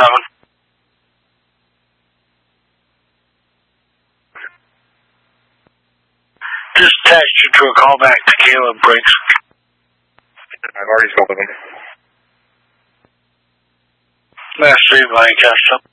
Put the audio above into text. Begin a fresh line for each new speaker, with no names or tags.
Just attached you to a callback to Caleb Briggs.
I've already spoken with him.
Master Lancaster.